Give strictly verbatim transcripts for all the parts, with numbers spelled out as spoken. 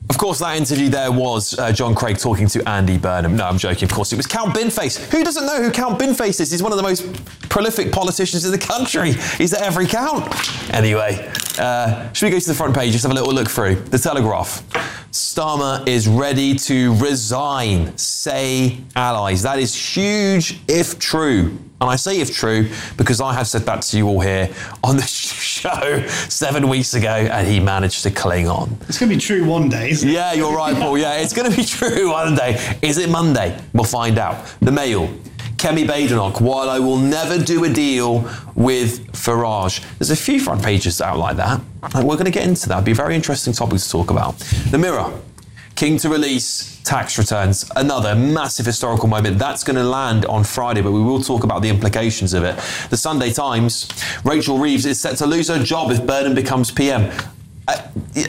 Of course, that interview there was uh, John Craig talking to Andy Burnham. No, I'm joking. Of course, it was Count Binface. Who doesn't know who Count Binface is? He's one of the most prolific politicians in the country. He's at every count. Anyway, uh, should we go to the front page? Just have a little look through. The Telegraph. Starmer is ready to resign, say allies. That is huge if true. And I say if true because I have said that to you all here on the show seven weeks ago and he managed to cling on. It's going to be true one day, isn't it? Yeah, you're right, Paul. Yeah, it's going to be true one day. Is it Monday? We'll find out. The Mail. Kemi Badenoch, while I will never do a deal with Farage. There's a few front pages out like that. And we're going to get into that. It'll be a very interesting topic to talk about. The Mirror. King to release tax returns. Another massive historical moment. That's going to land on Friday, but we will talk about the implications of it. The Sunday Times. Rachel Reeves is set to lose her job if Burnham becomes P M. Uh,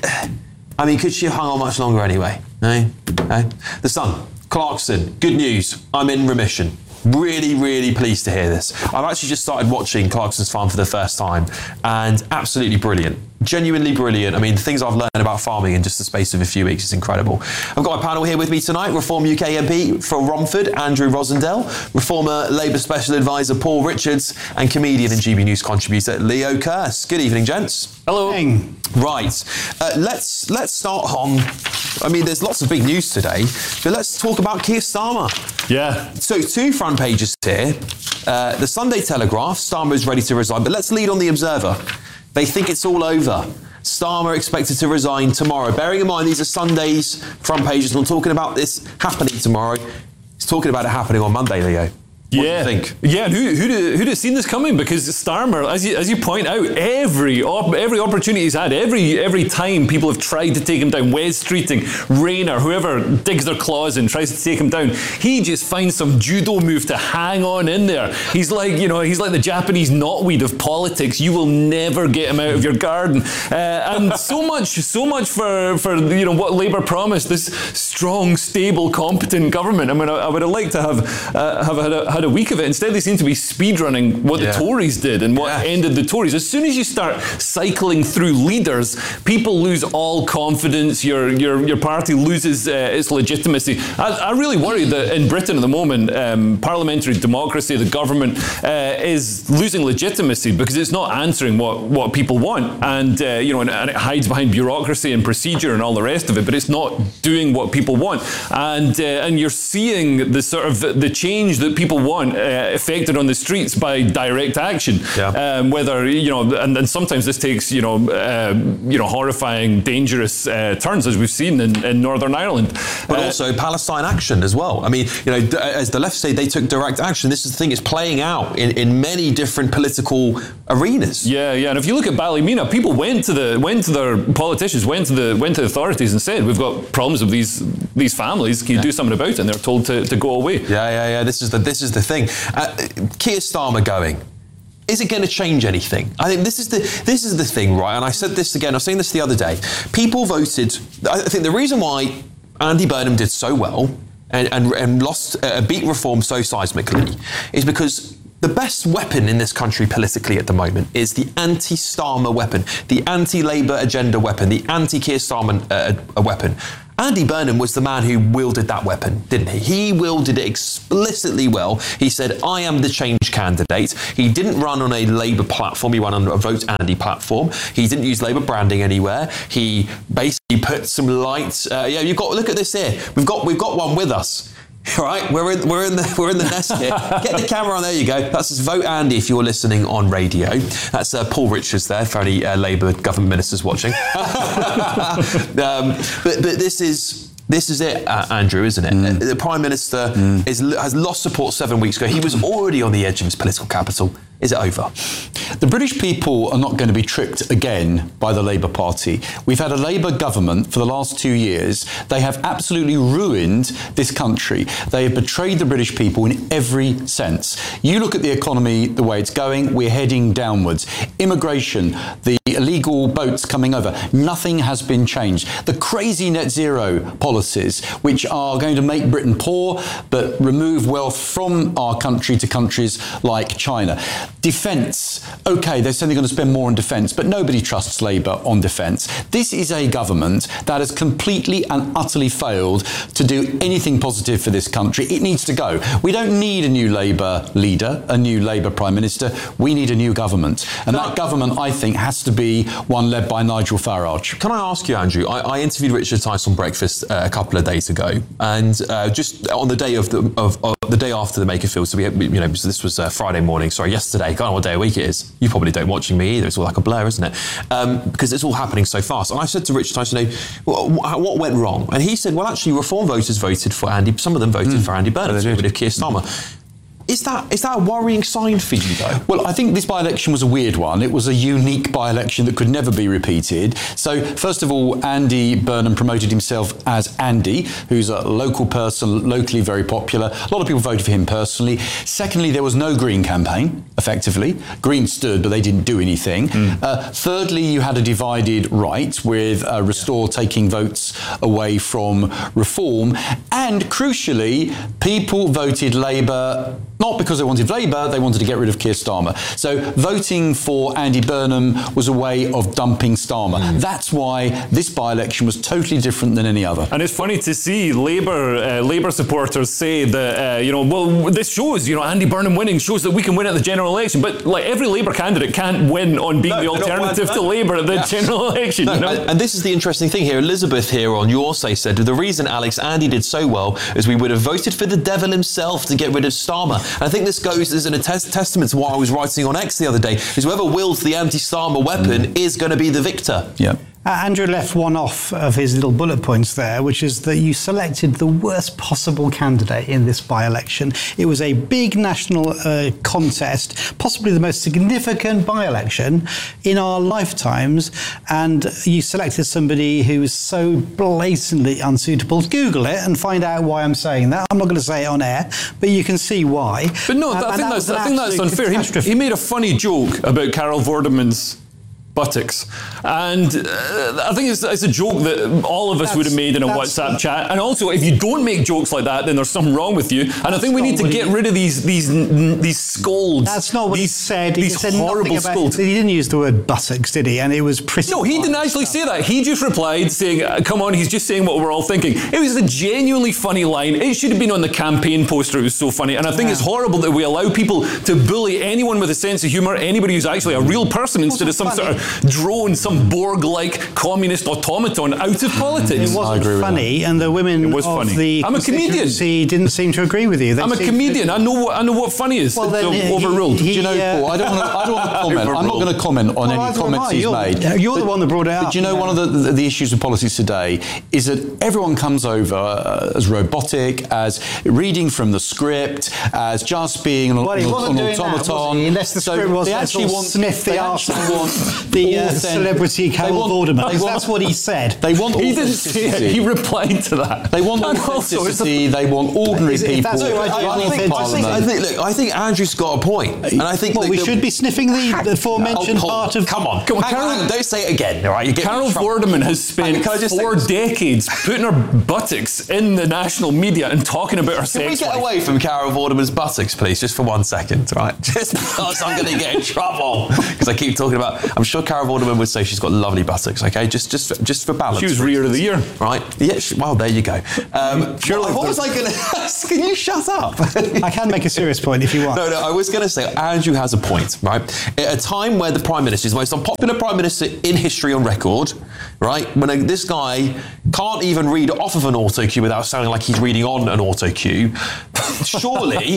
I mean, could she have hung on much longer anyway? No? No? The Sun. Clarkson. Good news. I'm in remission. Really, really pleased to hear this. I've actually just started watching Clarkson's Farm for the first time and absolutely brilliant. Genuinely brilliant. I mean, the things I've learned about farming in just the space of a few weeks is incredible. I've got my panel here with me tonight. Reform U K M P for Romford, Andrew Rosendale, Reformer Labour Special Advisor Paul Richards, and comedian and G B News contributor Leo Kearse. Good evening, gents. Hello. Right. Uh, let's let's start on... I mean, there's lots of big news today, but let's talk about Keir Starmer. Yeah. So two front pages here. Uh, the Sunday Telegraph, Starmer is ready to resign, but let's lead on the Observer. They think it's all over. Starmer expected to resign tomorrow. Bearing in mind, these are Sunday's front pages. We're talking about this happening tomorrow. He's talking about it happening on Monday, Leo. What yeah, do you think? Yeah, and who who'd, who'd have seen this coming? Because Starmer, as you as you point out, every op, every opportunity he's had, every every time people have tried to take him down, Wes Streeting, Rayner, whoever digs their claws in, tries to take him down, he just finds some judo move to hang on in there. He's like, you know, he's like the Japanese knotweed of politics. You will never get him out of your garden. Uh, and so much, so much for for you know what Labour promised, this strong, stable, competent government. I mean, I, I would have liked to have uh, have had a, had a week of it. Instead, they seem to be speedrunning what yeah. the Tories did and what yeah. ended the Tories. As soon as you start cycling through leaders, people lose all confidence. Your your your party loses uh, its legitimacy. I, I really worry that in Britain at the moment, um, parliamentary democracy, the government uh, is losing legitimacy because it's not answering what, what people want, and uh, you know, and, and it hides behind bureaucracy and procedure and all the rest of it. But it's not doing what people want, and uh, and you're seeing the sort of the change that people want. Uh, affected on the streets by direct action. Yeah. Um, whether, you know, and, and sometimes this takes, you know, uh, you know, horrifying, dangerous uh, turns, as we've seen in, in Northern Ireland. But uh, also Palestine action as well. I mean, you know, as the left say, they took direct action. This is the thing, it's playing out in, in many different political arenas. Yeah, yeah. And if you look at Ballymena, people went to the went to their politicians, went to the went to the authorities and said, "We've got problems with these these families. Can you yeah. do something about it?" And they're told to, to go away. Yeah, yeah, yeah. This is the this is the thing. Uh, Keir Starmer going. Is it going to change anything? I think this is the this is the thing, right? And I said this again. I was saying this the other day. People voted. I think the reason why Andy Burnham did so well and and, and lost uh, beat Reform so seismically is because the best weapon in this country politically at the moment is the anti-Starmer weapon, the anti-Labour agenda weapon, the anti-Keir Starmer uh, weapon. Andy Burnham was the man who wielded that weapon, didn't he? He wielded it explicitly well. He said, I am the change candidate. He didn't run on a Labour platform. He ran on a Vote Andy platform. He didn't use Labour branding anywhere. He basically put some light. Uh, yeah, you've got, look at this here. We've got, we've got one with us. All right, we're in, we're in the we're in the nest here. Get the camera on. There you go. That's just Vote Andy if you're listening on radio. That's uh, Paul Richards there for any uh, Labour government ministers watching. um, but but this is this is it, uh, Andrew, isn't it? Mm. The Prime Minister mm. is has lost support seven weeks ago. He was already on the edge of his political capital. Is it over? The British people are not going to be tricked again by the Labour Party. We've had a Labour government for the last two years. They have absolutely ruined this country. They have betrayed the British people in every sense. You look at the economy, the way it's going, we're heading downwards. Immigration, the illegal boats coming over, nothing has been changed. The crazy net zero policies, which are going to make Britain poor, but remove wealth from our country to countries like China. Defence. OK, they're saying they're going to spend more on defence, but nobody trusts Labour on defence. This is a government that has completely and utterly failed to do anything positive for this country. It needs to go. We don't need a new Labour leader, a new Labour Prime Minister. We need a new government. And that government, I think, has to be one led by Nigel Farage. Can I ask you, Andrew? I, I interviewed Richard Tice on Breakfast uh, a couple of days ago, and uh, just on the day of the of, of the day after the Makerfield, so we, you know, this was uh, Friday morning. Sorry, yesterday. I don't know what day of week it is. You probably don't watching me either. It's all like a blur, isn't it? Um, because it's all happening so fast. And I said to Richard Tice, you know, what, what went wrong? And he said, well, actually, Reform voters voted for Andy. Some of them voted mm. for Andy Burnham, to get rid of Keir Starmer. Is that is that a worrying sign for you, though? Well, I think this by-election was a weird one. It was a unique by-election that could never be repeated. So, first of all, Andy Burnham promoted himself as Andy, who's a local person, locally very popular. A lot of people voted for him personally. Secondly, there was no Green campaign, effectively. Green stood, but they didn't do anything. Mm. Uh, thirdly, you had a divided right, with uh, Restore taking votes away from Reform. And crucially, people voted Labour not because they wanted Labour, they wanted to get rid of Keir Starmer. So voting for Andy Burnham was a way of dumping Starmer. Mm. That's why this by-election was totally different than any other. And it's funny to see Labour uh, Labour supporters say that, uh, you know, well, this shows, you know, Andy Burnham winning shows that we can win at the general election. But, like, every Labour candidate can't win on being no, the alternative to Labour at the yeah. general election, no, you know? And, and this is the interesting thing here. Elizabeth here on Your Say said, the reason Alex Andy did so well is we would have voted for the devil himself to get rid of Starmer. And I think this goes as a tes- testament to what I was writing on X the other day, is whoever wields the anti-Starmer weapon mm. is going to be the victor. Yeah. Uh, Andrew left one off of his little bullet points there, which is that you selected the worst possible candidate in this by-election. It was a big national uh, contest, possibly the most significant by-election in our lifetimes, and you selected somebody who was so blatantly unsuitable. Google it and find out why I'm saying that. I'm not going to say it on air, but you can see why. But no, um, I, think that's, I think that's unfair. He, he made a funny joke about Carol Vorderman's buttocks, and uh, I think it's, it's a joke that all of us that's, would have made in a WhatsApp chat. And also, if you don't make jokes like that, then there's something wrong with you. And I think we need to get he, rid of these these these scolds. That's not what these, he said. These he said horrible about, scolds. He didn't use the word buttocks, did he? And it was pretty. No, he didn't actually stuff. say that. He just replied saying, "Come on, he's just saying what we're all thinking." It was a genuinely funny line. It should have been on the campaign poster. It was so funny. And I think yeah. it's horrible that we allow people to bully anyone with a sense of humour, anybody who's actually a real person instead of some funny. sort of drone. Some Borg-like communist automaton out of politics. It wasn't funny, and the women it was of funny. the I'm a comedian. didn't seem to agree with you. They I'm a comedian. To... I know what I know what funny is. Well, then, he, overruled. He, do you know, uh, Paul? I don't want to. I don't want to comment. I'm not going to comment on well, any comments he's you're, made. You're but, the one that brought it up. But do you know, yeah. one of the, the, the issues of politics today is that everyone comes over uh, as robotic, as reading from the script, as just being an, well, an, an automaton. That, Unless the script so was they actually want sniff the want the uh, celebrity Carol Vorderman. That's what he said. They want he didn't say it. He replied to that. They want authenticity. They want ordinary is, people. That's I, I, I, think, I, think, I think. Look, I think Andrew's got a point, and I think well, the, we the, should be sniffing the, the aforementioned oh, part of. Come on, come on, Carol. Hang on, don't say it again. All right, you get Carol Vorderman has spent four decades putting her buttocks in the national media and talking about her sex Can we get life. away from Carol Vorderman's buttocks, please, just for one second, right? Just because I'm going to get in trouble because I keep talking about. I'm sure Carol Vorderman would say she's got lovely buttocks. Okay, just just just for balance. She was Reader of the Year, right? Yeah. She, well, there you go. Um, Surely, what, what was I going to ask? Can you shut up? I can make a serious point if you want. No, no. I was going to say Andrew has a point, right? At a time where the Prime Minister is the most unpopular Prime Minister in history on record, right? When a, this guy can't even read off of an auto cue without sounding like he's reading on an auto cue. Surely,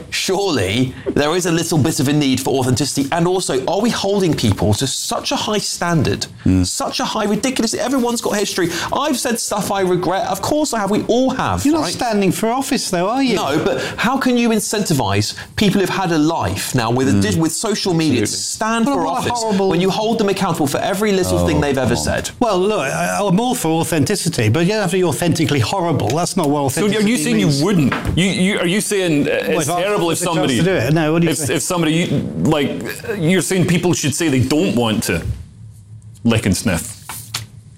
surely there is a little bit of a need for authenticity. And also, are we holding people to such a high standard, mm. such a high, ridiculous? Everyone's got history. I've said stuff I regret. Of course I have. We all have. You're right? not standing for office, though, are you? No, but how can you incentivise people who've had a life now with mm. a, with social media Absolutely. to stand well, for office horrible... when you hold them accountable for every little oh, thing they've ever on. said? Well, look, I'm all for authenticity, but you don't have to be authentically horrible. That's not what authenticity So are you saying means. you wouldn't? You, you are you saying uh, well, it's terrible if somebody? To do it. No, what do you if, say? if somebody you, like you're saying people should say they don't want to lick and sniff.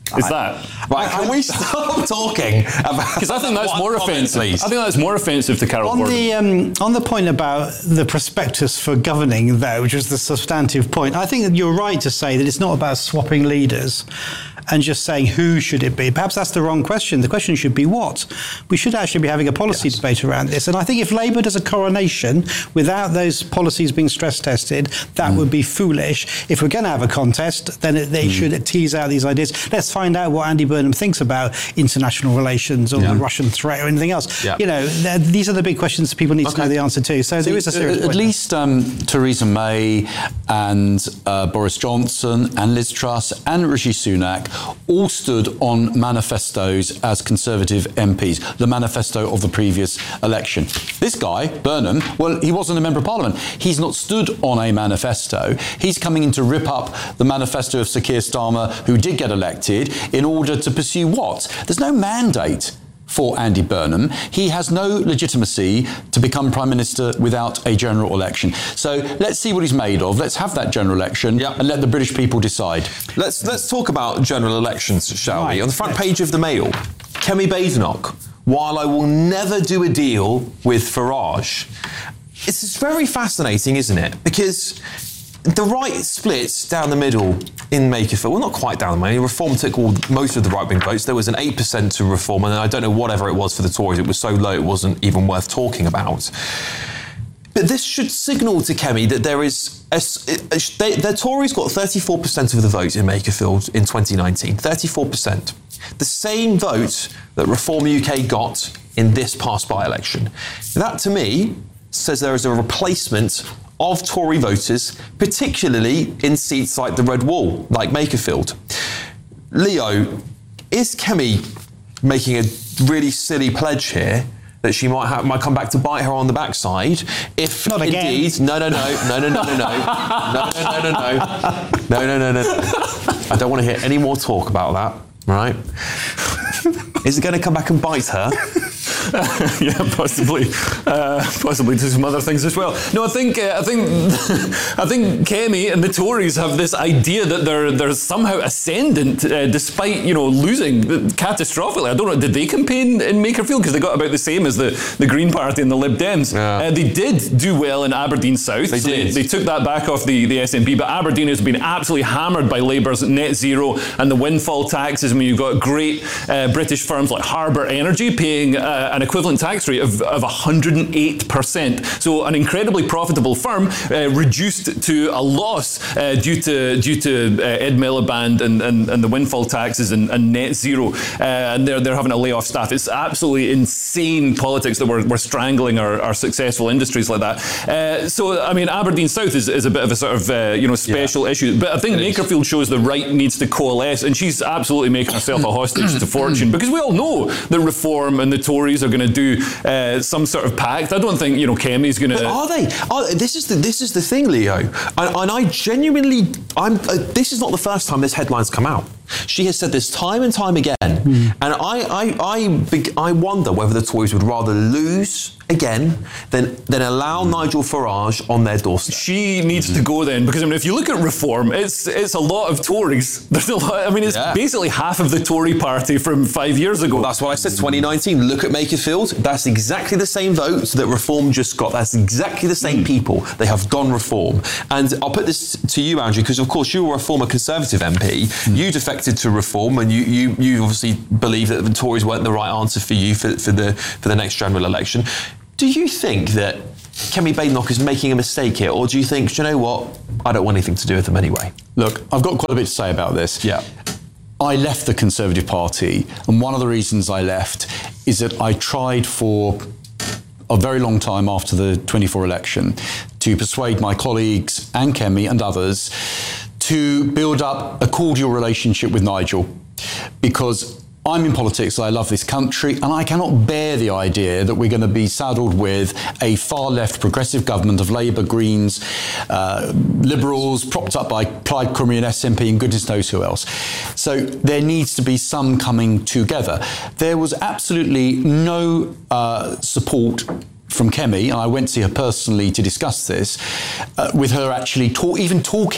Is I, that right? Can we stop talking about? Because I think that's one more comment, offensive. please. I think that's more offensive to Carol on Gordon. the um, on the point about the prospectus for governing, though, which was the substantive point, I think that you're right to say that it's not about swapping leaders and just saying who should it be. Perhaps that's the wrong question. The question should be what. We should actually be having a policy yes. debate around this. And I think if Labour does a coronation without those policies being stress tested, that mm. would be foolish. If we're going to have a contest, then it, they mm. should tease out these ideas. Let's find out what Andy Burnham thinks about international relations or yeah. the Russian threat or anything else. Yeah. You know, these are the big questions people need okay. to know the answer to. So, so there is a serious At point least um, Theresa May and uh, Boris Johnson and Liz Truss and Rishi Sunak all stood on manifestos as Conservative M Ps, the manifesto of the previous election. This guy, Burnham, well, he wasn't a Member of Parliament. He's not stood on a manifesto. He's coming in to rip up the manifesto of Sir Keir Starmer, who did get elected, in order to pursue what? There's no mandate for Andy Burnham. He has no legitimacy to become Prime Minister without a general election. So let's see what he's made of. Let's have that general election yep. and let the British people decide. Let's let's talk about general elections, shall right. we? On the front page of the Mail, Kemi Badenoch, while I will never do a deal with Farage. It's, it's very fascinating, isn't it? Because the right splits down the middle in Makerfield. Well, not quite down the middle. Reform took all, most of the right-wing votes. There was an eight percent to Reform, and then I don't know whatever it was for the Tories. It was so low it wasn't even worth talking about. But this should signal to Kemi that there is... A, a, they, the Tories got thirty-four percent of the vote in Makerfield in twenty nineteen. thirty-four percent. The same vote that Reform U K got in this past by-election. That, to me, says there is a replacement of Tory voters, particularly in seats like the Red Wall, like Makerfield. Leo, is Kemi making a really silly pledge here that she might have, might come back to bite her on the backside if Not again. indeed... No, no, no, no, no, no, no, no, no, no, no, no, no, no, no, no. I don't want to hear any more talk about that, right? Is it going to come back and bite her? yeah, possibly, uh, possibly to some other things as well. No, I think, uh, I think, I think Kemi and the Tories have this idea that they're they're somehow ascendant, uh, despite you know losing catastrophically. I don't know. Did they campaign in Makerfield because they got about the same as the, the Green Party and the Lib Dems? Yeah. Uh, they did do well in Aberdeen South. They so did. They, they took that back off the, the S N P, but Aberdeen has been absolutely hammered by Labour's net zero and the windfall taxes. I mean, you've got great uh, British firms like Harbour Energy paying uh, an equivalent tax rate of, of one hundred eight percent. So an incredibly profitable firm uh, reduced to a loss uh, due to due to uh, Ed Miliband and, and, and the windfall taxes and, and net zero. Uh, and they're, they're having to lay off staff. It's absolutely insane politics that we're, we're strangling our, our successful industries like that. Uh, so, I mean, Aberdeen South is, is a bit of a sort of, uh, you know, special yeah. issue. But I think Makerfield shows the right needs to coalesce, and she's absolutely making herself a hostage to fortune, because we all know that Reform and the Tories are going to do uh, some sort of pact. I don't think, you know, Kemi's going to... Are they? Are, this is the this is the thing, Leo. And, and I genuinely... I'm. Uh, this is not the first time this headline's come out. She has said this time and time again. Mm. And I, I, I, I wonder whether the Tories would rather lose again than, than allow mm. Nigel Farage on their doorstep. She needs mm-hmm. to go then, because I mean, if you look at Reform, it's it's a lot of Tories. There's a lot. I mean, it's yeah. basically half of the Tory party from five years ago. Well, that's what I said. twenty nineteen. Look at Makerfield. That's exactly the same votes that Reform just got. That's exactly the same mm. people. They have gone Reform. And I'll put this to you, Andrew, because of course you were a former Conservative M P. Mm. You defected to Reform, and you, you you obviously believe that the Tories weren't the right answer for you for, for the for the next general election. Do you think that Kemi Badenoch is making a mistake here, or do you think, do you know what, I don't want anything to do with them anyway? Look, I've got quite a bit to say about this. Yeah. I left the Conservative Party, and one of the reasons I left is that I tried for a very long time after the twenty-four election to persuade my colleagues and Kemi and others to build up a cordial relationship with Nigel, because I'm in politics, I love this country, and I cannot bear the idea that we're going to be saddled with a far-left progressive government of Labour, Greens, uh, Liberals, propped up by Plaid Cymru and S N P and goodness knows who else. So there needs to be some coming together. There was absolutely no uh, support from Kemi, and I went to see her personally to discuss this, uh, with her actually talk, even talking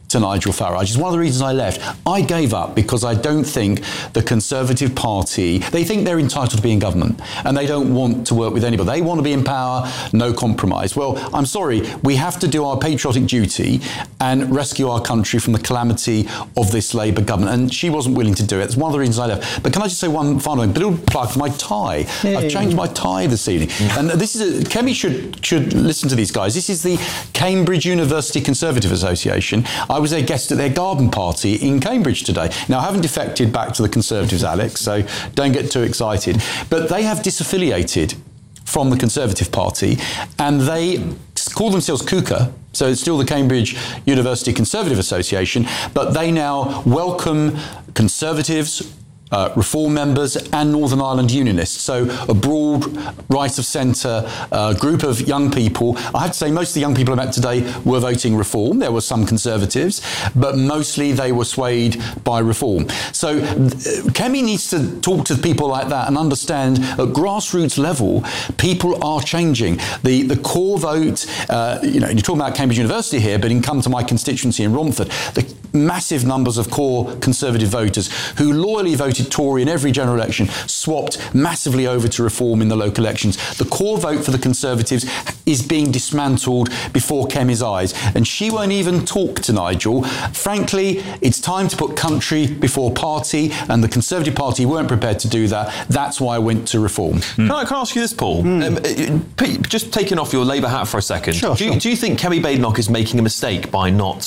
to Nigel Farage. It's one of the reasons I left. I gave up because I don't think the Conservative Party, they think they're entitled to be in government and they don't want to work with anybody. They want to be in power, no compromise. Well, I'm sorry, we have to do our patriotic duty and rescue our country from the calamity of this Labour government. And she wasn't willing to do it. It's one of the reasons I left. But can I just say one final thing? Little plug for my tie. Hey. I've changed my tie this evening. Mm. And this is a, Kemi should, should listen to these guys. This is the Cambridge University Conservative Association. I was their guest at their garden party in Cambridge today. Now, I haven't defected back to the Conservatives, Alex, so don't get too excited. But they have disaffiliated from the Conservative Party, and they call themselves KUKA, so it's still the Cambridge University Conservative Association, but they now welcome Conservatives, Uh, Reform members and Northern Ireland Unionists. So a broad right of centre uh, group of young people. I have to say most of the young people I met today were voting Reform. There were some Conservatives, but mostly they were swayed by Reform. So uh, Kemi needs to talk to people like that and understand at grassroots level, people are changing. The the core vote, uh, you know, you're talking about Cambridge University here, but you can come to my constituency in Romford. The massive numbers of core Conservative voters who loyally voted Tory in every general election swapped massively over to Reform in the local elections. The core vote for the Conservatives is being dismantled before Kemi's eyes, and she won't even talk to Nigel. Frankly, it's time to put country before party, and the Conservative Party weren't prepared to do that. That's why I went to Reform. Mm. Can, I, can I ask you this, Paul? Mm. Um, just taking off your Labour hat for a second, sure, do, sure. You, do you think Kemi Badenoch is making a mistake by not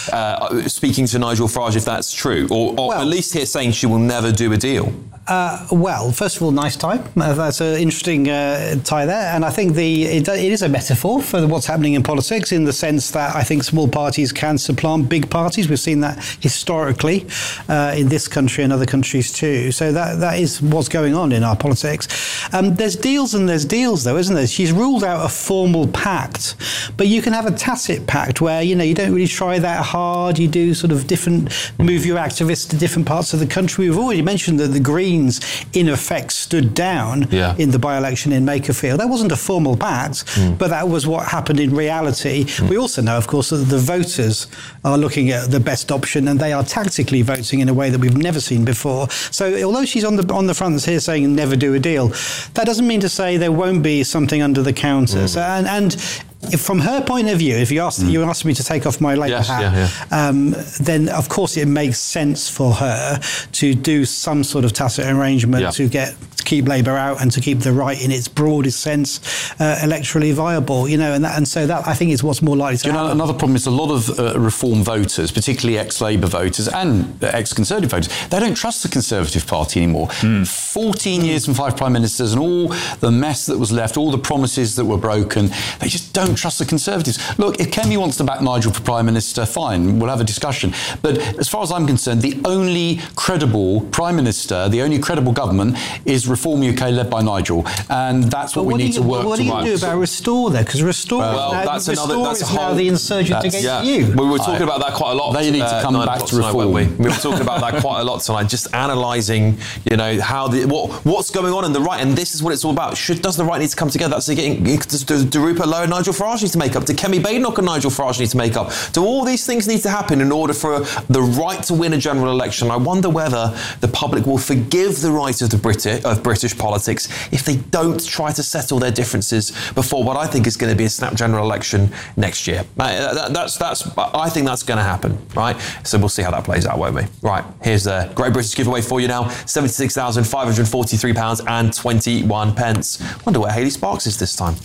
uh, speaking to Nigel Farage, if that's true, or, or well, at least here saying she will never do a deal? Uh, well, first of all, nice tie. Uh, that's an interesting uh, tie there. And I think the it, it is a metaphor for what's happening in politics, in the sense that I think small parties can supplant big parties. We've seen that historically uh, in this country and other countries too. So that that is what's going on in our politics. Um, there's deals and there's deals, though, isn't there? She's ruled out a formal pact, but you can have a tacit pact where, you know, you don't really try that hard. You do sort of different, move your activists to different parts of the country. We've already mentioned that the Greens in effect stood down yeah. in the by-election in Makerfield. That wasn't a formal pact, mm. but that was what happened in reality. Mm. We also know, of course, that the voters are looking at the best option, and they are tactically voting in a way that we've never seen before. So although she's on the on the front here saying never do a deal, that doesn't mean to say there won't be something under the counter. Mm. So, and, and if from her point of view, if you asked mm. you asked me to take off my Labour yes, hat, yeah, yeah. Um, then of course it makes sense for her to do some sort of tacit arrangement yeah. to get to keep Labour out and to keep the right in its broadest sense uh, electorally viable. You know, and that, and so that I think is what's more likely to you happen. know, another problem is a lot of uh, Reform voters, particularly ex-Labour voters and ex-Conservative voters, they don't trust the Conservative Party anymore. Mm. fourteen years and five prime ministers and all the mess that was left, all the promises that were broken, they just don't trust the Conservatives. Look, if Kemi wants to back Nigel for Prime Minister, fine, we'll have a discussion. But as far as I'm concerned, the only credible Prime Minister, the only credible government is Reform U K led by Nigel. And that's what, what we need you, to work What do you towards. do about Restore there? Because Restore, well, now, that's Restore another, that's is a whole, now the insurgent against yeah. you. We were talking I, about that quite a lot. They need to come uh, back to Reform. Tonight, we? we were talking about that quite a lot tonight, just analysing, you know, how the what what's going on in the right, and this is what it's all about. Should does the right need to come together? That's getting does, does, does Rupert Lowe and Nigel Farage need to make up? Do Kemi Badenoch and Nigel Farage need to make up? Do all these things need to happen in order for the right to win a general election? I wonder whether the public will forgive the right of the British of British politics if they don't try to settle their differences before what I think is going to be a snap general election next year. That's that's. I think that's going to happen, right? So we'll see how that plays out, won't we? Right. Here's the Great British giveaway for you now: seventy-six thousand five hundred forty-three pounds and twenty-one pence. Wonder where Hayley Sparks is this time.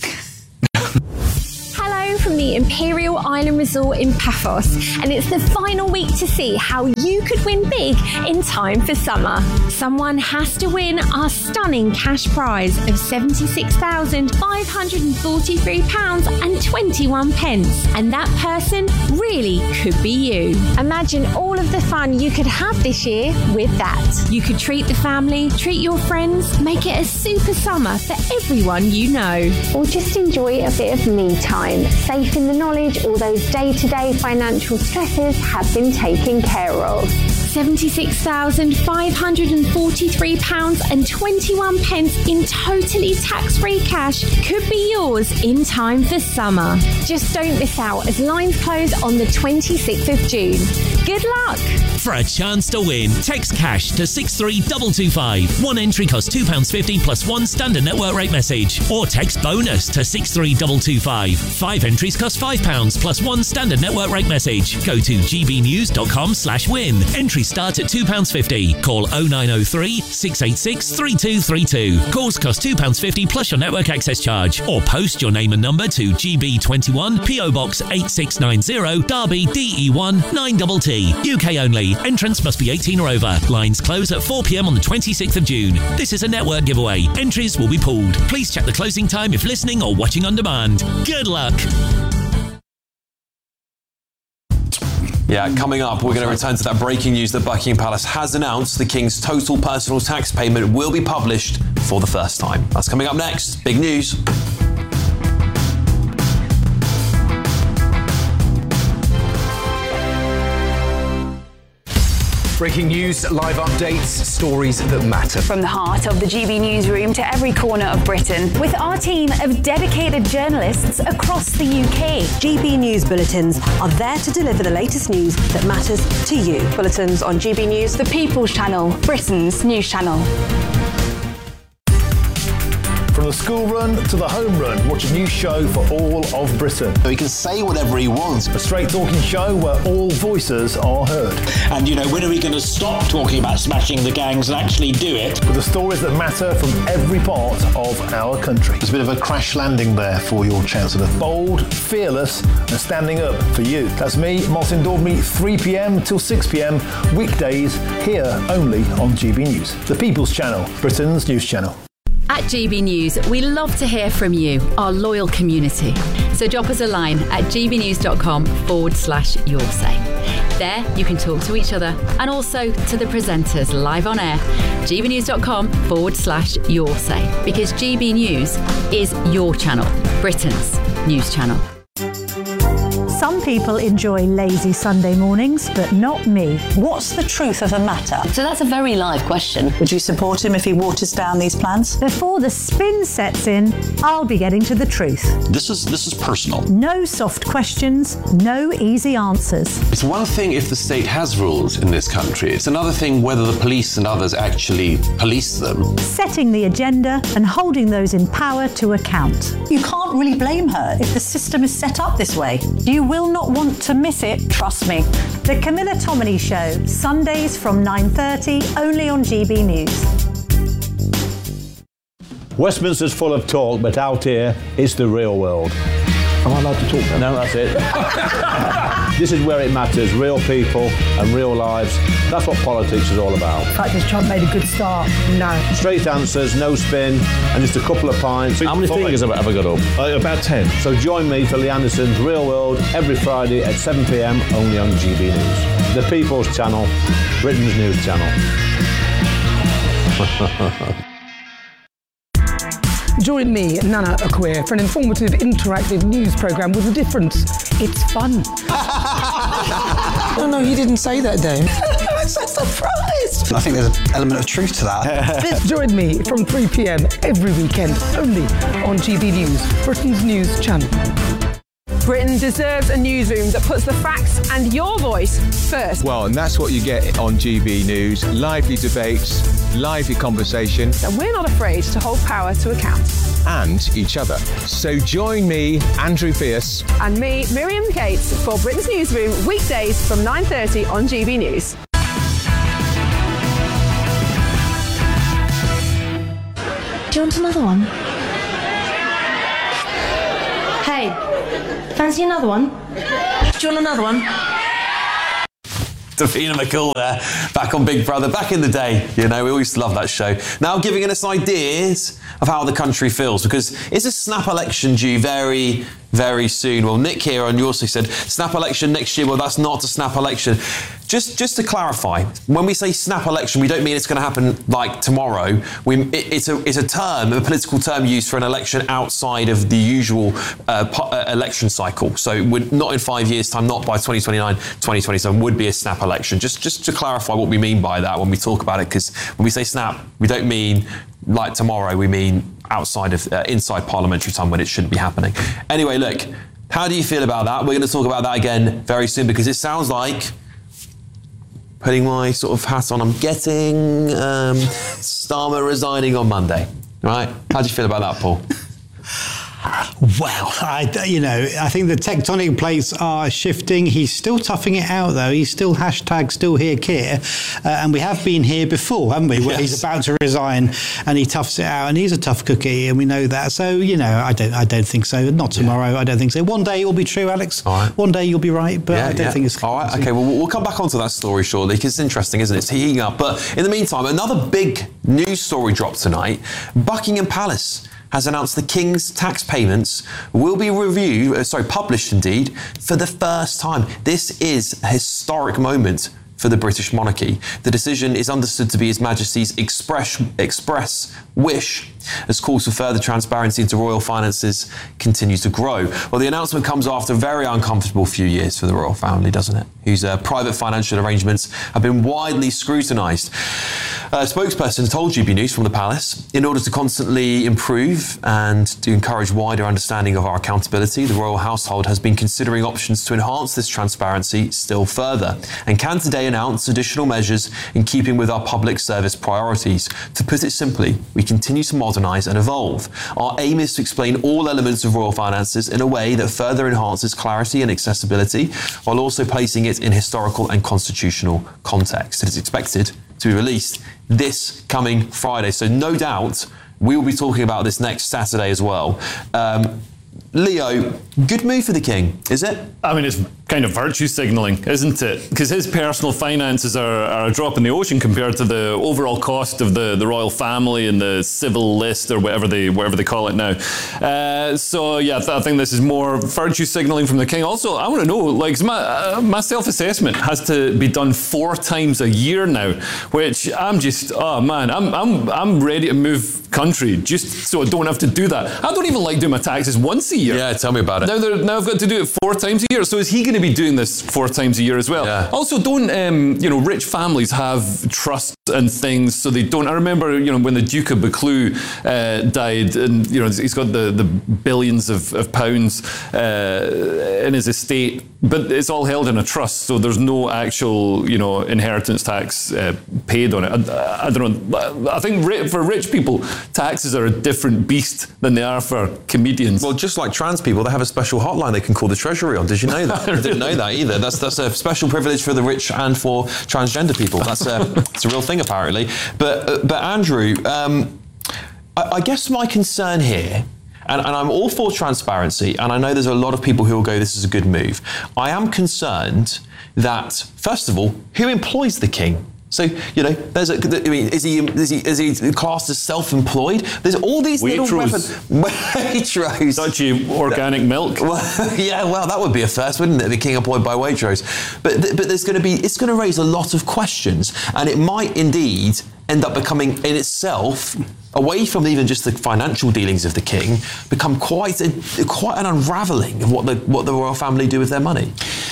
From the Imperial Island Resort in Paphos, and it's the final week to see how you could win big in time for summer. Someone has to win our stunning cash prize of seventy-six thousand five hundred forty-three pounds and twenty-one pence, and that person really could be you. Imagine all of the fun you could have this year with that. You could treat the family, treat your friends, make it a super summer for everyone you know. Or just enjoy a bit of me time, safe in the knowledge all those day-to-day financial stresses have been taken care of. seventy-six thousand five hundred forty-three pounds and twenty-one pence in totally tax-free cash could be yours in time for summer. Just don't miss out as lines close on the twenty-sixth of June. Good luck! For a chance to win, text cash to six three two two five. One entry costs two pounds fifty plus one standard network rate message. Or text bonus to six three two two five. Five entries cost five pounds plus one standard network rate message. Go to gbnews.com slash win. Entries start at two pounds fifty. Call oh nine oh three, six eight six, three two three two. Calls cost two pounds fifty plus your network access charge. Or post your name and number to G B twenty-one, P O Box eight six nine zero, Derby D E one nine T T. U K only. Entrance must be eighteen or over. Lines close at four p m on the twenty-sixth of June. This is a network giveaway. Entries will be pooled. Please check the closing time if listening or watching on demand. Good luck. Yeah, coming up, we're going to return to that breaking news that Buckingham Palace has announced the King's total personal tax payment will be published for the first time. That's coming up next. Big news. Breaking news, live updates, stories that matter. From the heart of the G B newsroom to every corner of Britain, with our team of dedicated journalists across the U K. G B News bulletins are there to deliver the latest news that matters to you. Bulletins on G B News, the People's Channel, Britain's news channel. From the school run to the home run, watch a new show for all of Britain. So he can say whatever he wants. A straight talking show where all voices are heard. And, you know, when are we going to stop talking about smashing the gangs and actually do it? With the stories that matter from every part of our country. There's a bit of a crash landing there for your Chancellor. Bold, fearless and standing up for you. That's me, Martin Daubney, three p m till six p m, weekdays, here only on G B News. The People's Channel, Britain's news channel. At G B News, we love to hear from you, our loyal community. So drop us a line at gbnews.com forward slash your say. There, you can talk to each other and also to the presenters live on air. gbnews.com forward slash your say. Because G B News is your channel, Britain's news channel. Some people enjoy lazy Sunday mornings, but not me. What's the truth of the matter? So that's a very live question. Would you support him if he waters down these plans? Before the spin sets in, I'll be getting to the truth. This is this is personal. No soft questions, no easy answers. It's one thing if the state has rules in this country. It's another thing whether the police and others actually police them. Setting the agenda and holding those in power to account. You can't really blame her if the system is set up this way. You will not want to miss it, trust me. The Camilla Tominey Show, Sundays from nine thirty, only on G B News. Westminster's full of talk, but out here, it's the real world. Am I allowed to talk now? No, that's it. This is where it matters, real people and real lives. That's what politics is all about. In fact, this Trump made a good start. No. Straight answers, no spin, and just a couple of pints. How many fingers have I ever got up? Uh, about ten. So join me for Lee Anderson's Real World every Friday at seven p m only on G B News. The People's Channel, Britain's news channel. Join me, Nana Akweer, for an informative, interactive news programme with a difference. It's fun. Oh no, you didn't say that, Dave. I'm so surprised. I think there's an element of truth to that. Join me from three p m every weekend, only on G B News, Britain's news channel. Britain deserves a newsroom that puts the facts and your voice first. Well, and that's what you get on G B News. Lively debates, lively conversation. And we're not afraid to hold power to account. And each other. So join me, Andrew Pierce. And me, Miriam Cates, for Britain's Newsroom, weekdays from nine thirty on G B News. Do you want another one? Hey, fancy another one? Do you want another one? Davina McCall there, back on Big Brother, back in the day. You know, we always love that show. Now giving us ideas of how the country feels, because is a snap election due very, very soon? Well, Nick here on Your Say said, snap election next year. Well, that's not a snap election. just just to clarify, when we say snap election, we don't mean it's going to happen like tomorrow. We, it, it's a it's a term, a political term used for an election outside of the usual uh, po- uh, election cycle. So we're not in five years' time, not by twenty twenty-nine, twenty twenty-seven would be a snap election. Just just to clarify what we mean by that when we talk about it, because when we say snap, we don't mean like tomorrow. We mean outside of uh, inside parliamentary time when it shouldn't be happening. Anyway, look, how do you feel about that? We're going to talk about that again very soon, because it sounds like, putting my sort of hat on, I'm getting um, Starmer resigning on Monday, right? How do you feel about that, Paul? Well, I, you know, I think the tectonic plates are shifting. He's still toughing it out, though. He's still hashtag still here, Keir. Uh, and we have been here before, haven't we? Where yes. he's about to resign and he toughs it out, and he's a tough cookie, and we know that. So, you know, I don't I don't think so. Not tomorrow, yeah. I don't think so. One day it will be true, Alex. All right. One day you'll be right, but yeah, I don't yeah. think it's... All right, OK, well, we'll come back onto that story shortly, because it's interesting, isn't it? It's heating up. But in the meantime, another big news story dropped tonight. Buckingham Palace has announced the King's tax payments will be reviewed, uh, sorry, published indeed, for the first time. This is a historic moment for the British monarchy. The decision is understood to be His Majesty's express, express wish as calls for further transparency into royal finances continue to grow. Well, the announcement comes after a very uncomfortable few years for the royal family, doesn't it? Whose uh, private financial arrangements have been widely scrutinised. A spokesperson told G B News from the palace, in order to constantly improve and to encourage wider understanding of our accountability, the royal household has been considering options to enhance this transparency still further, and can today announce additional measures in keeping with our public service priorities. To put it simply, we continue to modernise and evolve. Our aim is to explain all elements of royal finances in a way that further enhances clarity and accessibility, while also placing it in historical and constitutional context. It is expected to be released this coming Friday. So no doubt we will be talking about this next Saturday as well. Um, Leo, good move for the King, is it? I mean, it's kind of virtue signalling, isn't it? Because his personal finances are, are a drop in the ocean compared to the overall cost of the, the royal family and the civil list, or whatever they whatever they call it now. Uh, so yeah, I think this is more virtue signalling from the King. Also, I want to know, like, my uh, my self-assessment has to be done four times a year now, which I'm just, oh man, I'm I'm I'm ready to move country just so I don't have to do that. I don't even like doing my taxes once a year. Yeah, tell me about it. Now, now I've got to do it four times a year. So is he going to be doing this four times a year as well? Yeah. Also, don't um, you know, rich families have trusts and things, so they don't. I remember, you know, when the Duke of Buccleuch uh, died, and you know, he's got the, the billions of, of pounds uh, in his estate, but it's all held in a trust, so there's no actual, you know, inheritance tax uh, paid on it. I, I don't know. I think for rich people, taxes are a different beast than they are for comedians. Well, just like trans people, they have a special hotline they can call the Treasury on. Did you know that? I didn't know that either. That's that's a special privilege for the rich and for transgender people. That's a, it's a real thing, apparently. But uh, but Andrew, um, I, I guess my concern here, and, and I'm all for transparency, and I know there's a lot of people who will go, this is a good move. I am concerned that, first of all, who employs the King? So, you know, there's a, I mean, is he, is he, is he classed as self-employed? There's all these Waitrose. little weapons. Waitrose. Such a organic milk. Well, yeah, well, that would be a first, wouldn't it? The King employed by Waitrose. But, but there's going to be, it's going to raise a lot of questions, and it might indeed end up becoming in itself, away from even just the financial dealings of the King, become quite a, quite an unravelling of what the, what the royal family do with their money.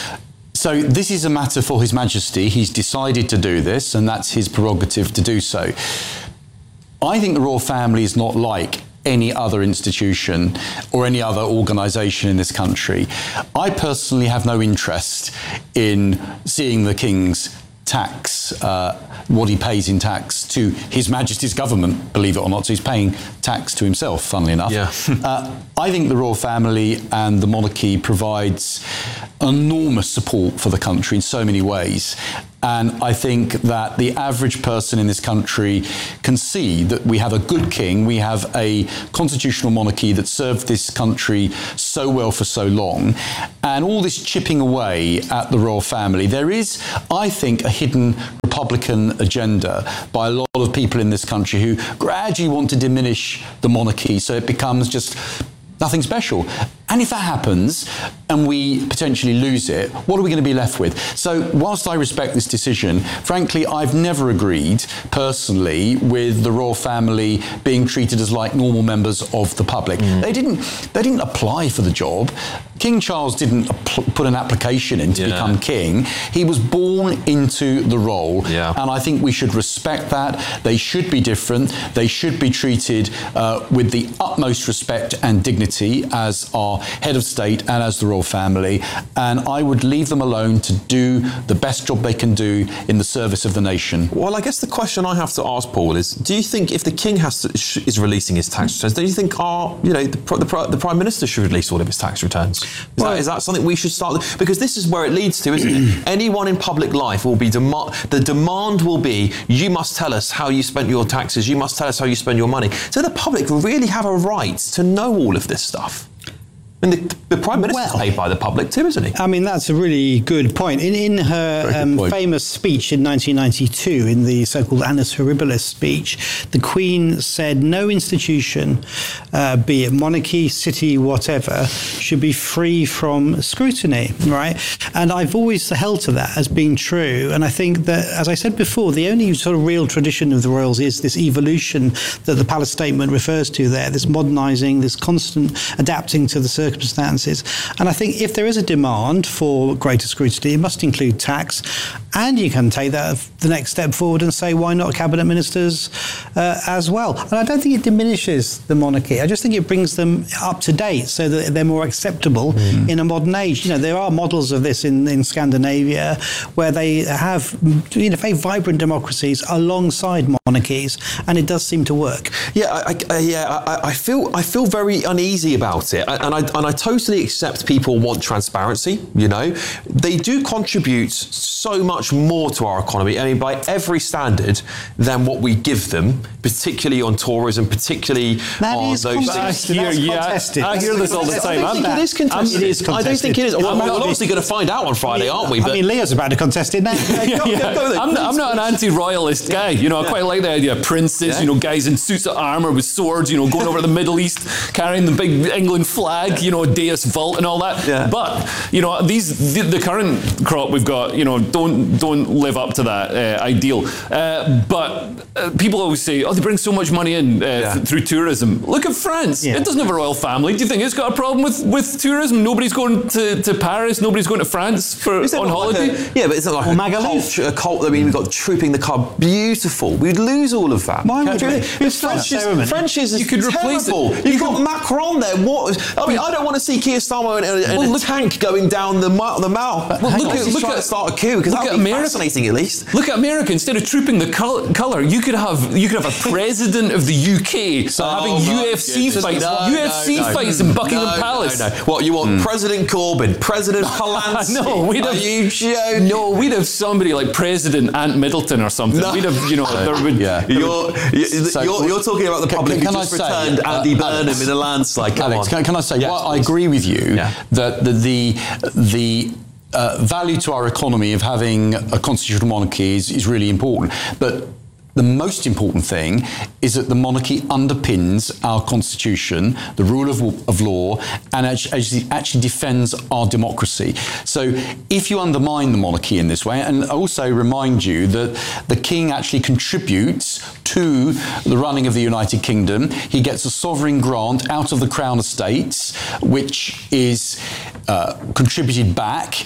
So this is a matter for His Majesty. He's decided to do this, and that's his prerogative to do so. I think the royal family is not like any other institution or any other organisation in this country. I personally have no interest in seeing the King's tax, uh, what he pays in tax to His Majesty's government, believe it or not. So he's paying tax to himself, funnily enough. Yeah. uh, I think the royal family and the monarchy provides enormous support for the country in so many ways. And I think that the average person in this country can see that we have a good king, we have a constitutional monarchy that served this country so well for so long, and all this chipping away at the royal family. There is, I think, a hidden Republican agenda by a lot of people in this country who gradually want to diminish the monarchy so it becomes just nothing special. And if that happens and we potentially lose it, what are we going to be left with? So whilst I respect this decision, frankly, I've never agreed personally with the royal family being treated as like normal members of the public. Mm. They didn't they didn't apply for the job. King Charles didn't put an application in to yeah. become king. He was born into the role. Yeah. And I think we should respect that. They should be different. They should be treated uh, with the utmost respect and dignity as our head of state and as the royal family. And I would leave them alone to do the best job they can do in the service of the nation. Well, I guess the question I have to ask, Paul, is: do you think if the king has to, sh- is releasing his tax returns, do you think our, you know, the, the, the Prime Minister should release all of his tax returns? Is, well, that, is that something we should start? Because this is where it leads to, isn't it? Anyone in public life will be demand. The demand will be: you must tell us how you spent your taxes. You must tell us how you spend your money. So the public really have a right to know all of this stuff. And the, the Prime Minister's well, paid by the public too, isn't he? I mean, that's a really good point. In, in her um, famous speech in nineteen ninety-two, in the so-called Annus Horribilis speech, the Queen said no institution, uh, be it monarchy, city, whatever, should be free from scrutiny, right? And I've always held to that as being true. And I think that, as I said before, the only sort of real tradition of the royals is this evolution that the Palace Statement refers to there, this modernising, this constant adapting to the circumstances. circumstances. And I think if there is a demand for greater scrutiny, it must include tax. And you can take that the next step forward and say, why not cabinet ministers uh, as well? And I don't think it diminishes the monarchy. I just think it brings them up to date so that they're more acceptable mm. in a modern age. You know, there are models of this in, in Scandinavia where they have, you know, very vibrant democracies alongside monarchies, and it does seem to work. Yeah, I, I, yeah, I, I feel I feel very uneasy about it, and I and I totally accept people want transparency. You know, they do contribute so much more to our economy. I mean, by every standard, than what we give them, particularly on tourism, particularly that on is those contested. things. Yeah, contested. I hear this all the time. I don't think it is contested. It is contested. I don't think it is. Well, we're obviously going to find out on Friday, aren't we? But I mean, Leo's about to contest it now. yeah, go, yeah. go, go, I'm, please, I'm not an anti-royalist guy. You know, I quite like the idea of princes, yeah. you know, guys in suits of armour with swords, you know, going over the Middle East, carrying the big England flag, you know, Deus Vult and all that. Yeah. But, you know, these the, the current crop we've got, you know, don't don't live up to that uh, ideal. Uh, but uh, people always say, oh, they bring so much money in uh, yeah. th- through tourism. Look at France. Yeah. It doesn't have a royal family. Do you think it's got a problem with, with tourism? Nobody's going to, to Paris. Nobody's going to France for on holiday. Like a, yeah, but it's not like or a culture, a cult. I mean, we've got Trooping the Car. Beautiful. We'd lose all of that. Why would we? French is, French is you could terrible. Replace it. You've got Macron there. What? I mean, I don't want to see Keir Starmer in, in, in well, a look, tank going down the mile. The mile. Well, look at, look at start a coup because that would be America. Fascinating at least. Look at America. Instead of trooping the col- colour, you could have you could have a president of the U K so oh, having U F C goodness. fights, no, U F C no, no. fights in Buckingham no, Palace. No, no. What you want? Mm. President Corbyn, President Polanski. no, we'd have, Are you joking? No, we'd have somebody like President Ant Middleton or something. No. We'd have, you know, there would. Yeah. You're, you're, so, you're, you're talking about the can, public can, who can just I returned say, Andy uh, Burnham Alex, in a landslide. Come Alex, on. Can, can I say? Yes, well, I agree with you yeah. that the the, the uh, value to our economy of having a constitutional monarchy is, is really important, but the most important thing is that the monarchy underpins our constitution, the rule of, of law, and actually, actually defends our democracy. So if you undermine the monarchy in this way, and also remind you that the king actually contributes to the running of the United Kingdom, he gets a sovereign grant out of the Crown Estates, which is uh, contributed back.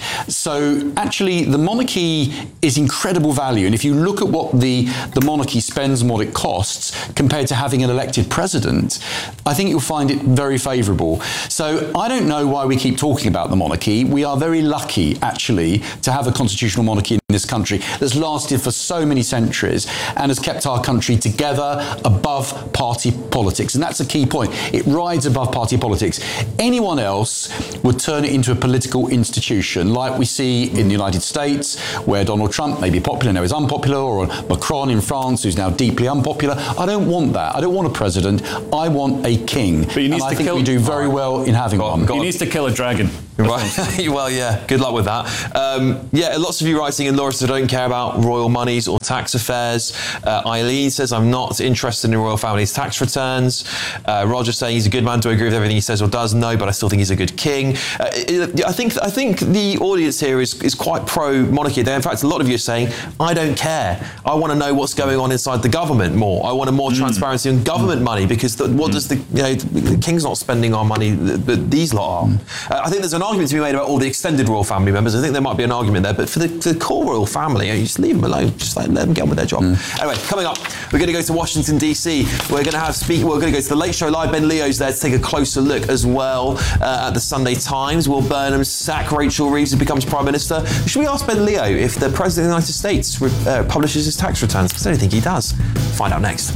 So actually the monarchy is incredible value. And if you look at what the, the monarchy monarchy spends and what it costs compared to having an elected president, I think you'll find it very favourable. So I don't know why we keep talking about the monarchy. We are very lucky, actually, to have a constitutional monarchy in this country that's lasted for so many centuries and has kept our country together above party politics. And that's a key point. It rides above party politics. Anyone else would turn it into a political institution like we see in the United States, where Donald Trump may be popular, now he's unpopular, or Macron in France, who's now deeply unpopular. I don't want that. I don't want a president. I want a king. But he needs and I to think kill we do very well in having God, one. God. He needs to kill a dragon. Right. Well, yeah, good luck with that. Um, yeah, lots of you writing in, Laura says, I don't care about royal monies or tax affairs. Uh, Eileen says, I'm not interested in royal family's tax returns. Uh, Roger saying he's a good man. Do I agree with everything he says or does? No, but I still think he's a good king. Uh, I think I think the audience here is, is quite pro-monarchy. In fact, a lot of you are saying, I don't care. I want to know what's going on inside the government more. I want a more mm. transparency on government mm. money, because the, what mm. does the, you know, the king's not spending our money, but these lot are. Mm. Uh, I think there's an argument to be made about all the extended royal family members. I think there might be an argument there, but for the, for the core royal family, you know, you just leave them alone. Just like, let them get on with their job. Mm. Anyway, coming up, we're going to go to Washington, D C. We're going to have speak. We're going to go to the Late Show Live. Ben Leo's there to take a closer look as well uh, at the Sunday Times. Will Burnham sack Rachel Reeves who becomes Prime Minister? Should we ask Ben Leo if the President of the United States uh, publishes his tax returns? Because I don't think he does. Find out next.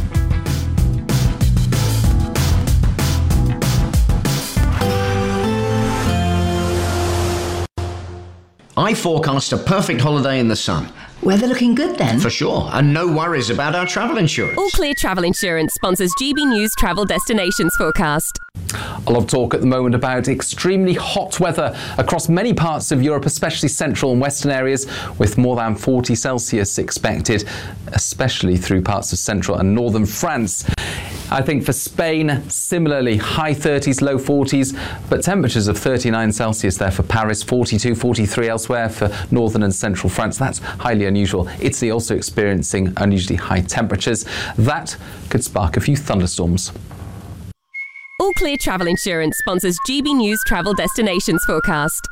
I forecast a perfect holiday in the sun. Weather looking good then? For sure, and no worries about our travel insurance. All Clear Travel Insurance sponsors G B News Travel Destinations Forecast. A lot of talk at the moment about extremely hot weather across many parts of Europe, especially central and western areas, with more than forty Celsius expected, especially through parts of central and northern France. I think for Spain, similarly, high thirties, low forties, but temperatures of thirty-nine Celsius there for Paris, forty-two, forty-three elsewhere for northern and central France. That's highly unusual. Italy also experiencing unusually high temperatures. That could spark a few thunderstorms. All Clear Travel Insurance sponsors G B News Travel Destinations Forecast.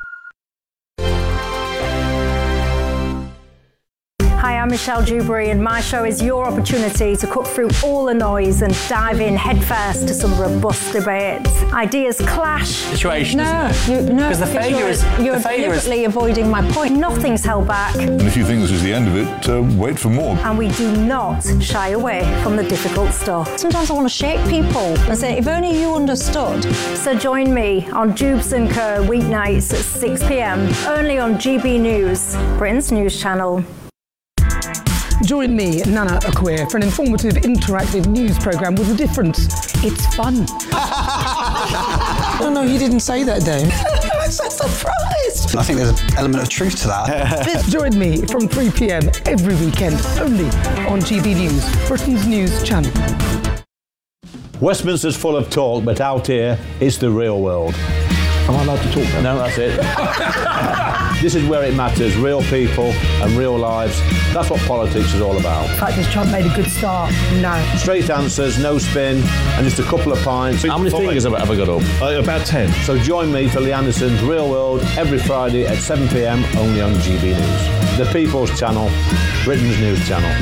Hi, I'm Michelle Dewberry, and my show is your opportunity to cut through all the noise and dive in headfirst to some robust debates. Ideas clash. Situation, no, isn't it? You, no, because the failure you're, is you're the failure deliberately is... avoiding my point. Nothing's held back. And if you think this is the end of it, uh, wait for more. And we do not shy away from the difficult stuff. Sometimes I want to shake people and say, if only you understood. So join me on Jubes and Kerr weeknights at six p.m. only on G B News, Britain's news channel. Join me, Nana Akua, for an informative, interactive news programme with a difference. It's fun. No, no, you didn't say that, Dave. I'm so surprised. I think there's an element of truth to that. Join me from three p.m. every weekend, only on G B News, Britain's news channel. Westminster's full of talk, but out here, it's the real world. Am I allowed to talk now? No, that's it. This is where it matters, real people and real lives. That's what politics is all about. In fact, has Trump made a good start? No. Straight answers, no spin, and just a couple of pints. How many fingers have I ever got up? Uh, about ten. So join me for Lee Anderson's Real World every Friday at seven p.m. only on G B News. The People's Channel, Britain's news channel.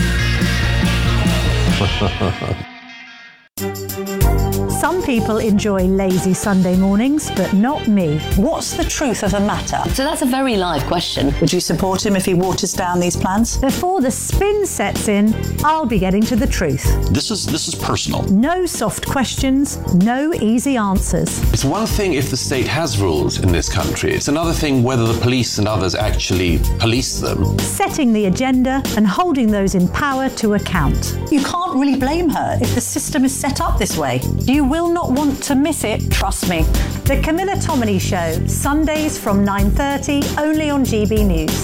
Some people enjoy lazy Sunday mornings, but not me. What's the truth of the matter? So that's a very live question. Would you support him if he waters down these plans? Before the spin sets in, I'll be getting to the truth. This is this is personal. No soft questions, no easy answers. It's one thing if the state has rules in this country. It's another thing whether the police and others actually police them. Setting the agenda and holding those in power to account. You can't really blame her if the system is set up this way. You will not want to miss it, trust me. The Camilla Tominey Show, Sundays from nine thirty, only on G B News.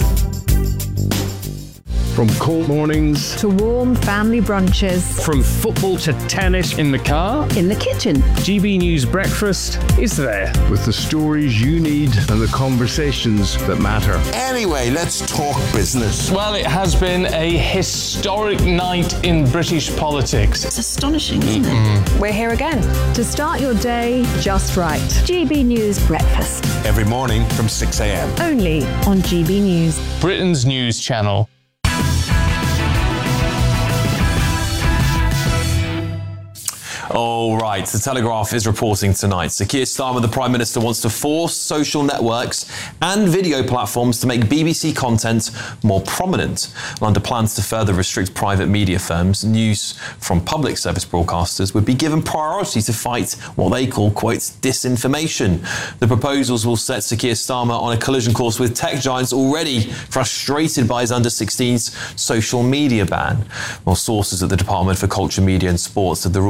From cold mornings to warm family brunches. From football to tennis in the car. In the kitchen. G B News Breakfast is there. With the stories you need and the conversations that matter. Anyway, let's talk business. Well, it has been a historic night in British politics. It's astonishing, isn't mm-hmm. it? We're here again. To start your day just right. G B News Breakfast. Every morning from six a.m. Only on G B News. Britain's news channel. All right, the Telegraph is reporting tonight. Sir Keir Starmer, the Prime Minister, wants to force social networks and video platforms to make B B C content more prominent. Under plans to further restrict private media firms, news from public service broadcasters would be given priority to fight what they call, quote, disinformation. The proposals will set Sir Keir Starmer on a collision course with tech giants already frustrated by his under sixteens social media ban. Well, sources at the Department for Culture, Media and Sport said the rules would make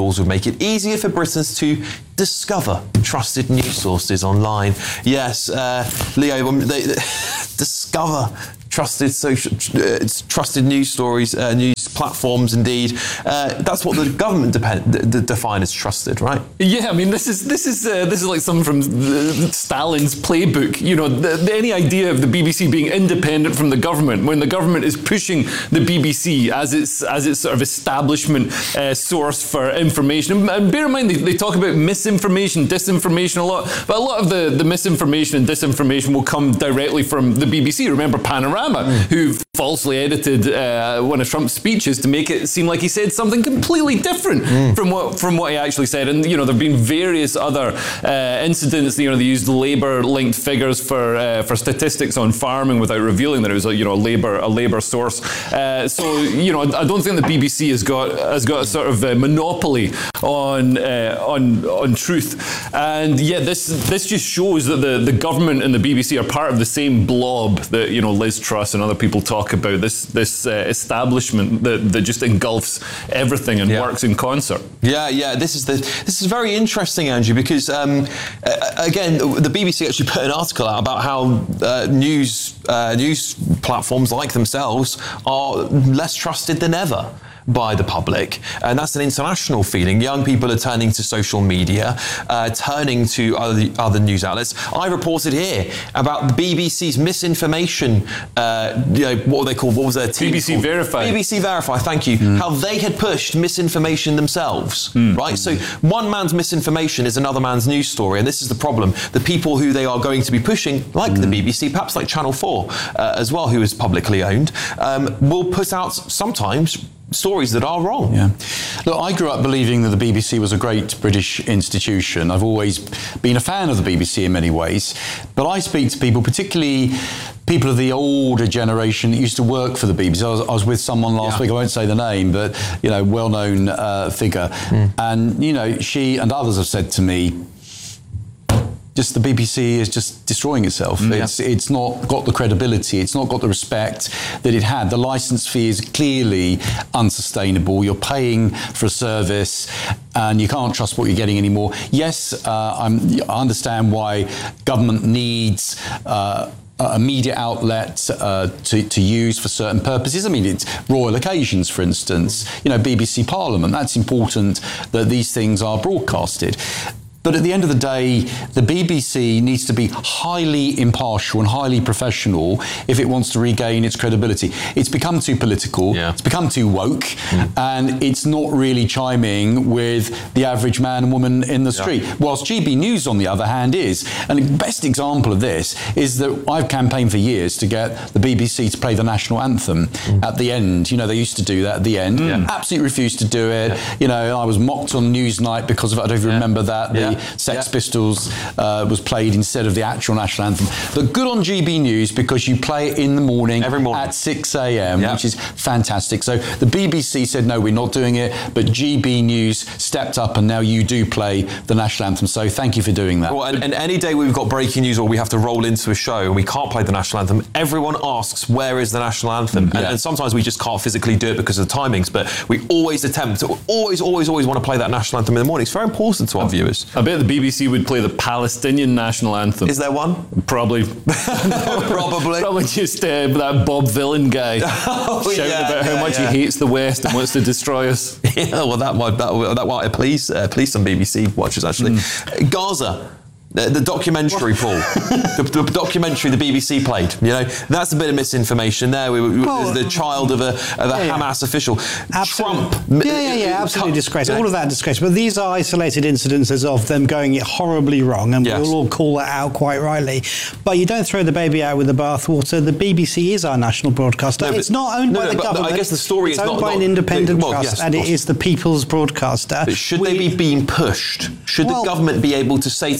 make it easier for Britons to discover trusted news sources online. Yes, uh, Leo, they, they discover trusted social, uh, trusted news stories, uh, news platforms. Indeed, uh, that's what the government depend, d- d- define as trusted, right? Yeah, I mean, this is this is uh, this is like something from the, Stalin's playbook. You know, the, the, any idea of the B B C being independent from the government when the government is pushing the B B C as its as its sort of establishment uh, source for information. And, and bear in mind, they, they talk about misinformation, disinformation a lot, but a lot of the, the misinformation and disinformation will come directly from the B B C. Remember Panorama, mm. who falsely edited uh, one of Trump's speeches to make it seem like he said something completely different mm. from what from what he actually said. And you know, there've been various other uh, incidents. You know, they used Labour-linked figures for uh, for statistics on farming without revealing that it was a you know a Labour a Labour source. Uh, so you know, I don't think the B B C has got has got a sort of a monopoly on uh, on on truth. And yeah, this this just shows that the the government and the B B C are part of the same blob that you know Liz Truss and other people talk about. This this uh, establishment that that just engulfs everything and yeah. works in concert. Yeah, yeah. This is the this is very interesting, Andrew, because um, uh, again, the B B C actually put an article out about how uh, news uh, news platforms like themselves are less trusted than ever by the public, and that's an international feeling. Young people are turning to social media, uh, turning to other other news outlets. I reported here about the B B C's misinformation. Uh, you know, what were they called? What was their team B B C called? Verify. B B C Verify. Thank you. Mm. How they had pushed misinformation themselves. Mm. Right. So one man's misinformation is another man's news story, and this is the problem. The people who they are going to be pushing, like mm. the B B C, perhaps like Channel Four uh, as well, who is publicly owned, um, will put out sometimes stories that are wrong. Yeah. Look, I grew up believing that the B B C was a great British institution. I've always been a fan of the B B C in many ways, but I speak to people, particularly people of the older generation that used to work for the B B C. I was, I was with someone last yeah. week, I won't say the name, but, you know, well-known uh, figure. Mm. And, you know, she and others have said to me, just the B B C is just destroying itself. Mm, it's yeah. it's not got the credibility. It's not got the respect that it had. The licence fee is clearly unsustainable. You're paying for a service and you can't trust what you're getting anymore. Yes, uh, I'm, I understand why government needs uh, a media outlet uh, to, to use for certain purposes. I mean, it's royal occasions, for instance. You know, B B C Parliament. That's important that these things are broadcasted. But at the end of the day, the B B C needs to be highly impartial and highly professional if it wants to regain its credibility. It's become too political, yeah. it's become too woke, mm. and it's not really chiming with the average man and woman in the street. Yeah. Whilst G B News, on the other hand, is. And the best example of this is that I've campaigned for years to get the B B C to play the national anthem mm. at the end. You know, they used to do that at the end. Mm. Absolutely refused to do it. Yeah. You know, I was mocked on Newsnight because of it. I don't even yeah. remember that. The, yeah. Sex yeah. Pistols uh, was played instead of the actual national anthem. But good on G B News because you play it in the morning, every morning at six a.m, yeah. which is fantastic. So the B B C said, no, we're not doing it, but G B News stepped up and now you do play the national anthem. So thank you for doing that. Well, and, and any day we've got breaking news or we have to roll into a show and we can't play the national anthem, everyone asks, where is the national anthem? Mm-hmm. And, yeah. and sometimes we just can't physically do it because of the timings, but we always attempt to, always, always, always want to play that national anthem in the morning. It's very important to our viewers. I bet the B B C would play the Palestinian national anthem. Is there one? Probably. Probably. Probably just uh, that Bob Vylan guy oh, shouting yeah, about yeah, how much yeah. he hates the West and wants to destroy us. Yeah, well, that might that, that might please uh, please some B B C watchers actually. Mm. Gaza. The, the documentary, Paul. the, the documentary the B B C played. You know, that's a bit of misinformation there. We, we, well, the child of a, of a yeah, Hamas yeah. official. Absolutely. Trump. Yeah, yeah, yeah. Absolutely disgraceful. All of that disgraceful. But these are isolated incidences of them going it horribly wrong, and yes. we'll all call that out quite rightly. But you don't throw the baby out with the bathwater. The B B C is our national broadcaster. No, but, it's not owned no, by no, the government. I guess the story it's is owned not by not, an independent well, trust, yes, and it is the people's broadcaster. But should we, they be being pushed? Should well, the government be able to say to should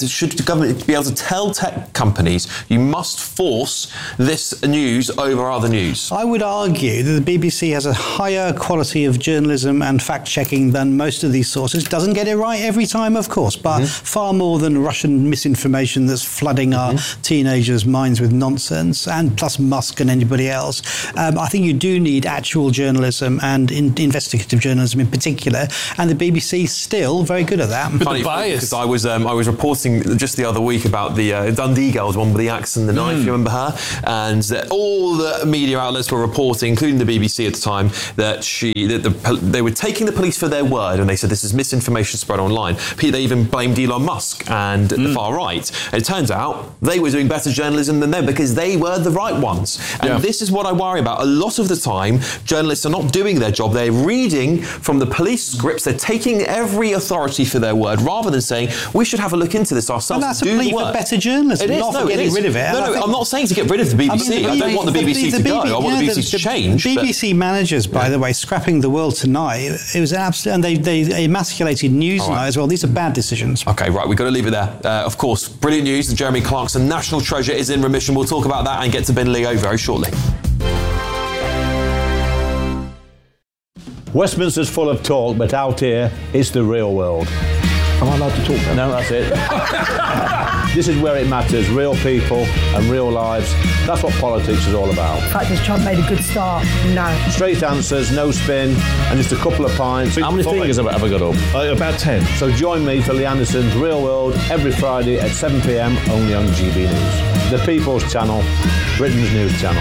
government to be able to tell tech companies you must force this news over other news. I would argue that the B B C has a higher quality of journalism and fact-checking than most of these sources. Doesn't get it right every time, of course, but mm-hmm. far more than Russian misinformation that's flooding our mm-hmm. teenagers' minds with nonsense, and plus Musk and anybody else. Um, I think you do need actual journalism and in, investigative journalism in particular, and the B B C is still very good at that. But funny, because I was um, I was reporting just the other week about the uh, Dundee girls, one with the axe and the knife. Mm. You remember her? And uh, all the media outlets were reporting, including the B B C at the time, that she that the, they were taking the police for their word, and they said this is misinformation spread online. They even blamed Elon Musk and mm. the far right. And it turns out they were doing better journalism than them because they were the right ones. And yeah. this is what I worry about. A lot of the time, journalists are not doing their job. They're reading from the police scripts. They're taking every authority for their word, rather than saying we should have a look into this ourselves. And that's a plea for better journalism, it is, not no, for getting it rid of it. No, no, I'm not saying to get rid of the B B C. I, mean, the, I don't want the B B C the, the, to go. I want the B B C to change. The B B C managers, by yeah. the way, scrapping the world tonight. It was absolute, and they they emasculated Newsnight right. as well. These are bad decisions. Okay, right. We've got to leave it there. Uh, of course, brilliant news. The Jeremy Clarkson national treasure is in remission. We'll talk about that and get to Ben Leo very shortly. Westminster's full of talk, but out here, it's the real world. Am I allowed to talk now? No, that's it. This is where it matters, real people and real lives. That's what politics is all about. In fact, has Trump made a good start? No. Straight answers, no spin, and just a couple of pints. How many fingers have I got up? Uh, about ten. So join me for Lee Anderson's Real World every Friday at seven p m only on G B News. The People's Channel, Britain's news channel.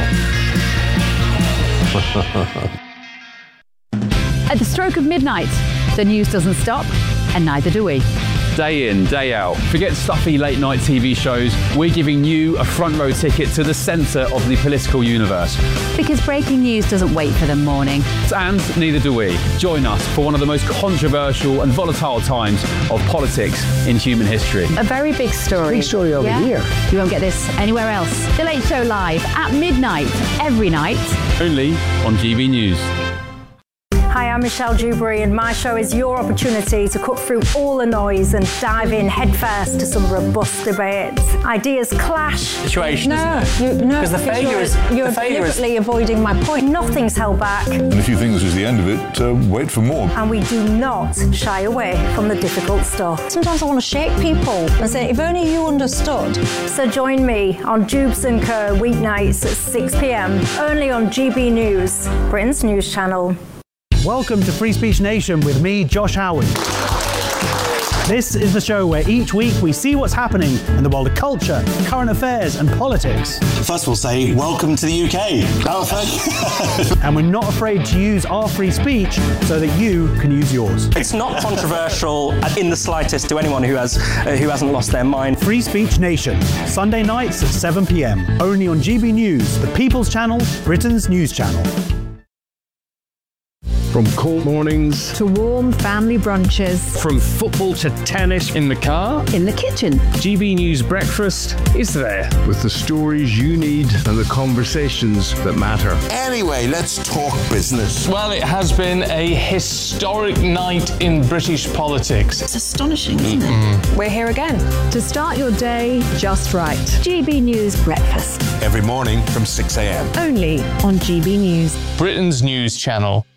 At the stroke of midnight, the news doesn't stop, and neither do we. Day in, day out. Forget stuffy late night T V shows. We're giving you a front row ticket to the centre of the political universe. Because breaking news doesn't wait for the morning. And neither do we. Join us for one of the most controversial and volatile times of politics in human history. A very big story. Big story over yeah? here. You won't get this anywhere else. The Late Show live at midnight, every night. Only on G B News. Hi, I'm Michelle Dewberry, and my show is your opportunity to cut through all the noise and dive in headfirst to some robust debates. Ideas clash. Situation, no, isn't it? You, no, because the failure you're, is you're the failure deliberately is... avoiding my point. Nothing's held back. And if you think this is the end of it, uh, wait for more. And we do not shy away from the difficult stuff. Sometimes I want to shake people and say, if only you understood. So join me on Jubes and Kerr weeknights at six p m only on G B News, Britain's news channel. Welcome to Free Speech Nation with me, Josh Howard. This is the show where each week we see what's happening in the world of culture, current affairs and politics. First we'll say, welcome to the U K. Oh, thank you. And we're not afraid to use our free speech so that you can use yours. It's not controversial in the slightest to anyone who has uh, who hasn't lost their mind. Free Speech Nation, Sunday nights at seven p m only on G B News, the People's Channel, Britain's news channel. From cold mornings to warm family brunches. From football to tennis in the car. In the kitchen. G B News Breakfast is there with the stories you need and the conversations that matter. Anyway, let's talk business. Well, it has been a historic night in British politics. It's astonishing, isn't mm-hmm. it? We're here again to start your day just right. G B News Breakfast. Every morning from six a m Only on G B News, Britain's news channel.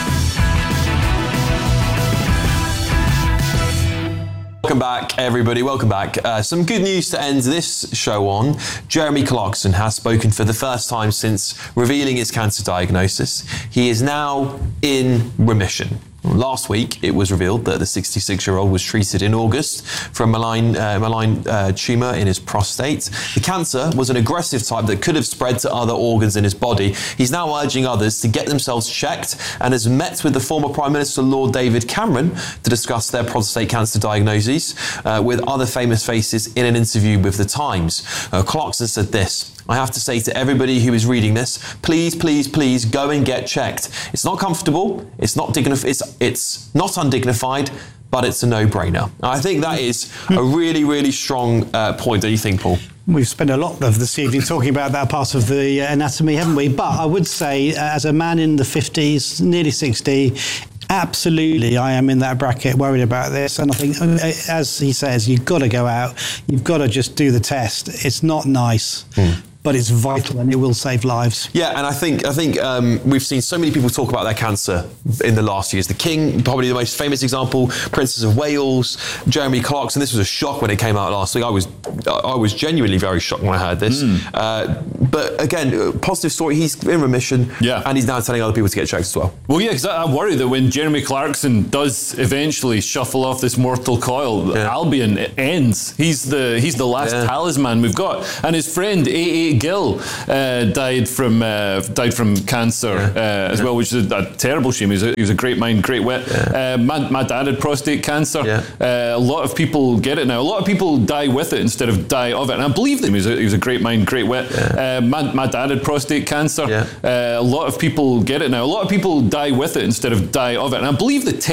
Welcome back, everybody. Welcome back. Uh, some good news to end this show on. Jeremy Clarkson has spoken for the first time since revealing his cancer diagnosis. He is now in remission. Last week, it was revealed that the sixty-six-year-old was treated in August for a malign, uh, malign uh, tumour in his prostate. The cancer was an aggressive type that could have spread to other organs in his body. He's now urging others to get themselves checked and has met with the former Prime Minister Lord David Cameron to discuss their prostate cancer diagnoses uh, with other famous faces in an interview with The Times. Uh, Clarkson said this: I have to say to everybody who is reading this, please, please, please go and get checked. It's not comfortable, it's not dignified, it's, it's not undignified, but it's a no-brainer. I think that is a really, really strong uh, point, don't you think, Paul? We've spent a lot of this evening talking about that part of the anatomy, haven't we? But I would say, uh, as a man in the fifties, nearly sixty, Absolutely, I am in that bracket worried about this. And I think, as he says, you've got to go out, you've got to just do the test. It's not nice. Mm. But it's vital and it will save lives. Yeah, and I think I think um, we've seen so many people talk about their cancer in the last years. The King, probably the most famous example, Princess of Wales, Jeremy Clarkson. This was a shock when it came out last week. I was I was genuinely very shocked when I heard this. Mm. Uh, but again, positive story. He's in remission. Yeah, and he's now telling other people to get checked as well. Well, yeah, because I, I worry that when Jeremy Clarkson does eventually shuffle off this mortal coil, yeah. Albion ends. He's the he's the last yeah. talisman we've got, and his friend A A Gill uh, died from uh, died from cancer yeah. uh, as yeah. well, which is a, a terrible shame. He was a, he was a great mind, great wit. Yeah. Uh, my, my dad had prostate cancer. Yeah. Uh, a lot of people get it now. A lot of people die with it instead of die of it, and I believe them. He was a, he was a great mind, great wit. Yeah. Uh, my, my dad had prostate cancer. Yeah. Uh, a lot of people get it now. A lot of people die with it instead of die of it, and I believe the